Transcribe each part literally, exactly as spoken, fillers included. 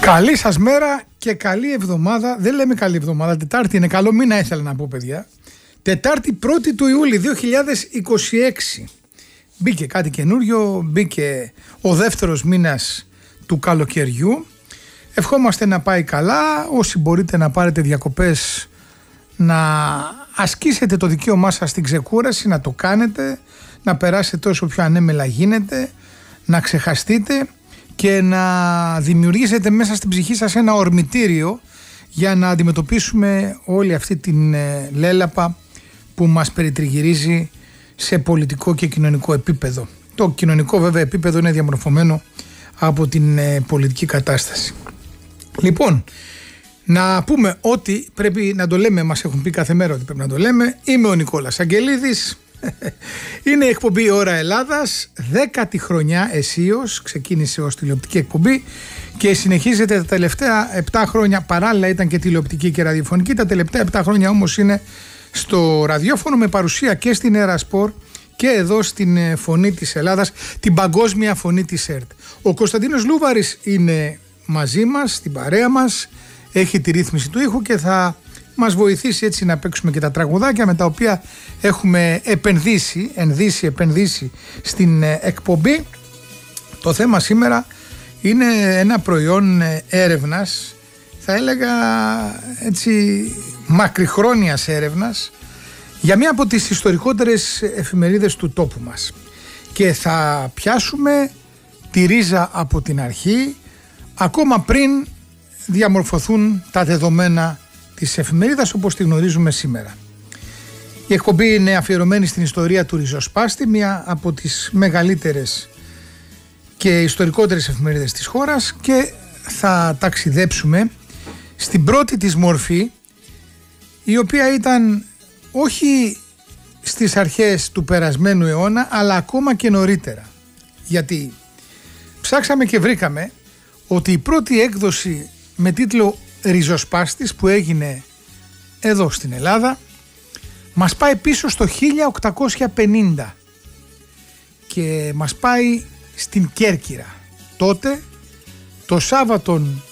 Καλή σας μέρα και καλή εβδομάδα. Δεν λέμε καλή εβδομάδα, Τετάρτη είναι, καλό μήνα ήθελα να πω, παιδιά. Τετάρτη πρώτη του Ιούλη δύο χιλιάδες είκοσι έξι. Μπήκε κάτι καινούριο, μπήκε ο δεύτερος μήνας του καλοκαιριού. Ευχόμαστε να πάει καλά. Όσοι μπορείτε να πάρετε διακοπές, να ασκήσετε το δικαίωμά σας στην ξεκούραση, να το κάνετε, να περάσετε όσο πιο ανέμελα γίνεται, να ξεχαστείτε και να δημιουργήσετε μέσα στην ψυχή σας ένα ορμητήριο για να αντιμετωπίσουμε όλη αυτή την λέλαπα που μας περιτριγυρίζει σε πολιτικό και κοινωνικό επίπεδο. Το κοινωνικό βέβαια επίπεδο είναι διαμορφωμένο από την πολιτική κατάσταση. Λοιπόν, να πούμε ότι πρέπει να το λέμε, μας έχουν πει κάθε μέρα ότι πρέπει να το λέμε. Είμαι ο Νικόλας Αγγελίδης. Είναι η εκπομπή Ώρα Ελλάδας, δέκατη χρονιά αισίως, ξεκίνησε ως τηλεοπτική εκπομπή και συνεχίζεται τα τελευταία επτά χρόνια. Παράλληλα ήταν και τηλεοπτική και ραδιοφωνική, τα τελευταία επτά χρόνια όμως είναι στο ραδιόφωνο, με παρουσία και στην Ερασπορ και εδώ στην Φωνή της Ελλάδας, την παγκόσμια φωνή της ΕΡΤ. Ο Κωνσταντίνος Λούβαρης είναι μαζί μας, στην παρέα μας, έχει τη ρύθμιση του ήχου και θα μας βοηθήσει έτσι να παίξουμε και τα τραγουδάκια με τα οποία έχουμε επενδύσει, ενδύσει, επενδύσει στην εκπομπή. Το θέμα σήμερα είναι ένα προϊόν έρευνας, θα έλεγα έτσι μακριχρόνιας έρευνας, για μία από τις ιστορικότερες εφημερίδες του τόπου μας. Και θα πιάσουμε τη ρίζα από την αρχή, ακόμα πριν διαμορφωθούν τα δεδομένα της εφημερίδας όπως τη γνωρίζουμε σήμερα. Η εκπομπή είναι αφιερωμένη στην ιστορία του ριζοσπάστη, μία από τις μεγαλύτερες και ιστορικότερες εφημερίδες της χώρας, και θα ταξιδέψουμε στην πρώτη της μορφή, η οποία ήταν όχι στις αρχές του περασμένου αιώνα αλλά ακόμα και νωρίτερα. Γιατί ψάξαμε και βρήκαμε ότι η πρώτη έκδοση με τίτλο Ριζοσπάστης που έγινε εδώ στην Ελλάδα μας πάει πίσω στο χίλια οκτακόσια πενήντα και μας πάει στην Κέρκυρα. Τότε το Σάββατον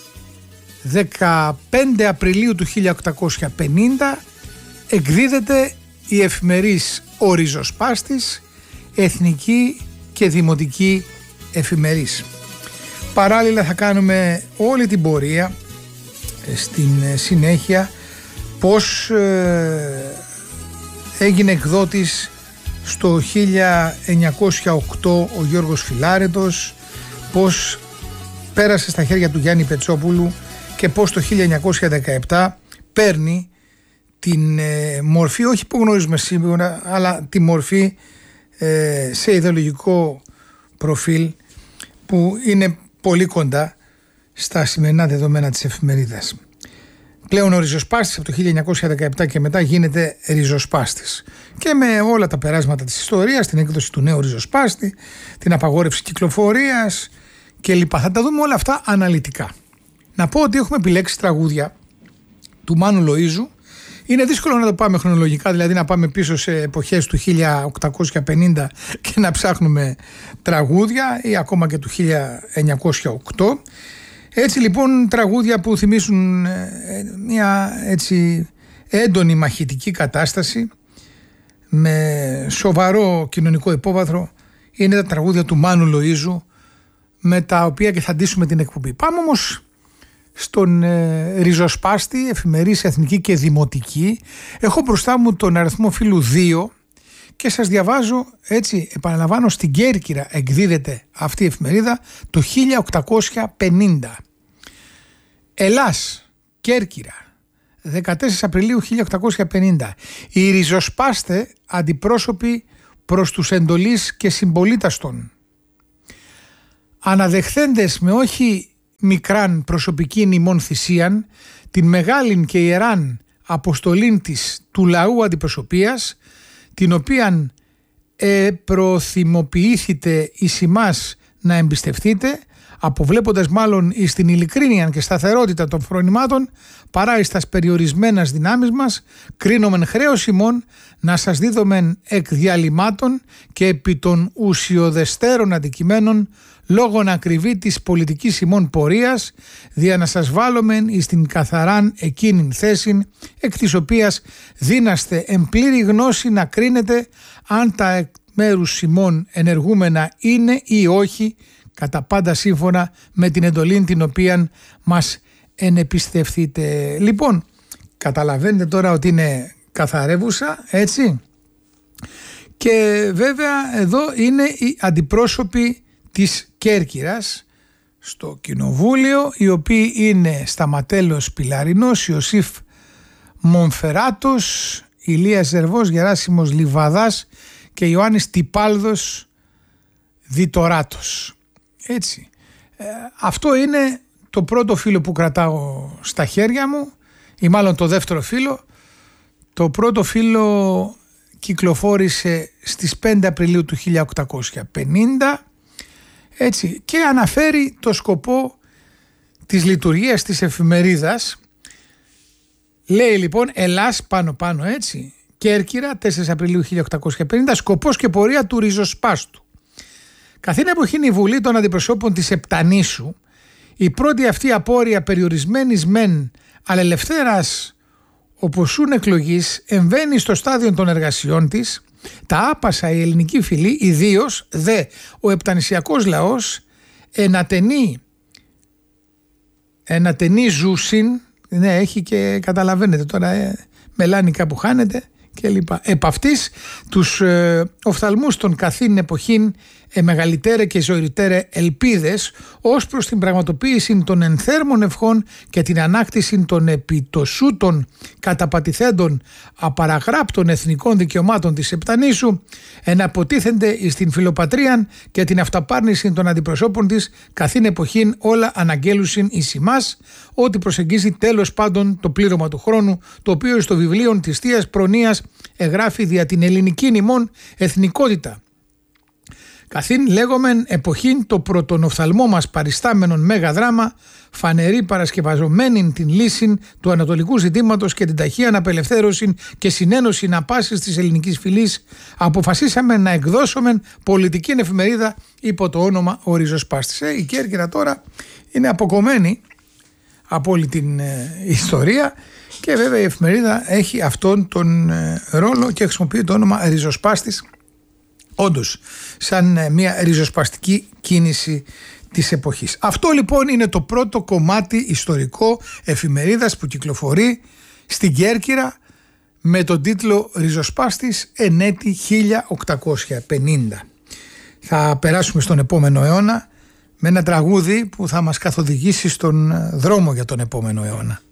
δεκαπέντε Απριλίου του χίλια οκτακόσια πενήντα εκδίδεται η εφημερής Ο Ριζοσπάστης, εθνική και δημοτική εφημερής. Παράλληλα θα κάνουμε όλη την πορεία στην συνέχεια πώς ε, έγινε εκδότης στο χίλια εννιακόσια οκτώ ο Γιώργος Φιλάρετος, πώς πέρασε στα χέρια του Γιάννη Πετσόπουλου και πώς το χίλια εννιακόσια δεκαεπτά παίρνει την ε, μορφή, όχι που γνωρίζουμε σήμερα, αλλά τη μορφή ε, σε ιδεολογικό προφίλ που είναι πολύ κοντά στα σημερινά δεδομένα της εφημερίδας. Πλέον ο ριζοσπάστης από το χίλια εννιακόσια δεκαεπτά και μετά γίνεται ριζοσπάστης. Και με όλα τα περάσματα της ιστορίας, την έκδοση του νέου ριζοσπάστη, την απαγόρευση κυκλοφορίας κλπ. Θα τα δούμε όλα αυτά αναλυτικά. Να πω ότι έχουμε επιλέξει τραγούδια του Μάνου Λοΐζου. Είναι δύσκολο να το πάμε χρονολογικά, δηλαδή να πάμε πίσω σε εποχές του χίλια οκτακόσια πενήντα και να ψάχνουμε τραγούδια, ή ακόμα και του χίλια εννιακόσια οκτώ. Έτσι λοιπόν τραγούδια που θυμίσουν μια έτσι έντονη μαχητική κατάσταση με σοβαρό κοινωνικό υπόβαθρο είναι τα τραγούδια του Μάνου Λοΐζου, με τα οποία και θα ντύσουμε την εκπομπή. Πάμε όμως στον ε, ριζοσπάστη, εφημερής εθνική και δημοτική. Έχω μπροστά μου τον αριθμό φύλου δύο και σας διαβάζω, έτσι επαναλαμβάνω, στην Κέρκυρα εκδίδεται αυτή η εφημερίδα το χίλια οκτακόσια πενήντα. Ελλάς, Κέρκυρα, δεκατέσσερις Απριλίου χίλια οκτακόσια πενήντα. Οι ριζοσπάστε αντιπρόσωποι προς τους εντολείς και συμπολίταστον. Αναδεχθέντες με όχι μικράν προσωπικήν ημών θυσίαν, την μεγάλην και ιεράν αποστολήν της του λαού αντιπροσωπείας, την οποίαν επροθυμοποιήθητε εις ημάς να εμπιστευτείτε, αποβλέποντας μάλλον εις την ειλικρίνεια και σταθερότητα των φρονημάτων, παρά εις τας περιορισμένας δυνάμεις μας, κρίνομεν χρέος ημών να σας δίδομεν εκ διαλυμάτων και επί των ουσιοδεστέρων αντικειμένων λόγω να ακριβεί της πολιτικής ημών πορείας, δια να σας βάλομεν εις την καθαράν εκείνην θέσιν, εκ της οποίας δύναστε εν πλήρη γνώση να κρίνετε αν τα εκ μέρους ημών ενεργούμενα είναι ή όχι, κατά πάντα σύμφωνα με την εντολή την οποία μας ενεπιστευθείτε. Λοιπόν, καταλαβαίνετε τώρα ότι είναι καθαρεύουσα, έτσι. Και βέβαια εδώ είναι οι αντιπρόσωποι της Κέρκυρας στο κοινοβούλιο, οι οποίοι είναι Σταματέλος Πιλαρινός, Ιωσήφ Μονφεράτος, Ηλίας Ζερβός, Γεράσιμος Λιβαδάς και Ιωάννης Τυπάλδος Διτοράτος. Έτσι. Ε, αυτό είναι το πρώτο φύλλο που κρατάω στα χέρια μου, ή μάλλον το δεύτερο φύλλο. Το πρώτο φύλλο κυκλοφόρησε στις πέντε Απριλίου του χίλια οκτακόσια πενήντα, έτσι, και αναφέρει το σκοπό της λειτουργίας της εφημερίδας. Λέει λοιπόν Ελλάς πάνω πάνω, έτσι, Κέρκυρα, τέσσερις Απριλίου χίλια οκτακόσια πενήντα, σκοπός και πορεία του ριζοσπάστου. Καθήν εποχή η Βουλή των Αντιπροσώπων της Επτανήσου, η πρώτη αυτή απόρρια περιορισμένης μεν αλελευθέρας οπωσούν εκλογής, εμβαίνει στο στάδιο των εργασιών της, τα άπασα η ελληνική φυλή, ιδίως δε ο επτανησιακός λαός, ενατενεί, ενατενεί ζούσιν, ναι, έχει και καταλαβαίνετε τώρα, ε, μελάνικα που χάνεται και λοιπά. Επ' αυτής τους ε, οφθαλμούς των καθήν εποχήν ε, μεγαλύτερε και ζωηρητέρε ελπίδες ως προς την πραγματοποίηση των ενθέρμων ευχών και την ανάκτηση των επιτοσούτων καταπατηθέντων απαραγράπτων εθνικών δικαιωμάτων της Επτανήσου, εναποτίθενται στην φιλοπατρίαν και την αυταπάρνηση των αντιπροσώπων της καθήν εποχήν όλα αναγγέλουσιν εις ημάς, ότι προσεγγίζει τέλος πάντων το πλήρωμα του χρόνου, το οποίο στο βιβλίο της Θείας Προνοίας εγγράφει δια την ελληνική ημών εθνικότητα. Καθήν λέγομεν εποχήν το πρωτονοφθαλμό μας παριστάμενον μέγα δράμα, φανερή παρασκευαζομένην την λύση του ανατολικού ζητήματος και την ταχεία απελευθέρωση και συνένωση να πάσης της ελληνικής φυλής, αποφασίσαμε να εκδώσουμε πολιτική εφημερίδα υπό το όνομα Ο Ριζοσπάστης. Ε, η Κέρκυρα τώρα είναι αποκομμένη από όλη την ε, ιστορία και βέβαια η εφημερίδα έχει αυτόν τον ε, ρόλο και χρησιμοποιεί το όνομα Ριζοσπάστης, όντως σαν ε, μια ριζοσπαστική κίνηση της εποχής. Αυτό λοιπόν είναι το πρώτο κομμάτι ιστορικό εφημερίδας που κυκλοφορεί στην Κέρκυρα με τον τίτλο Ριζοσπάστης εν έτη χίλια οκτακόσια πενήντα. Θα περάσουμε στον επόμενο αιώνα με ένα τραγούδι που θα μας καθοδηγήσει στον δρόμο για τον επόμενο αιώνα.